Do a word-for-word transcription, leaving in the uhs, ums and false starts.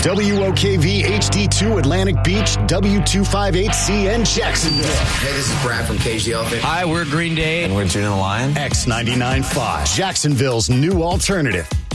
W O K V H D two Atlantic Beach, W two fifty-eight C N Jacksonville. Hey, this is Brad from Cage the Elephant. Hi, we're Green Day. And we're June and the Lion. X ninety-nine point five, Jacksonville's new alternative.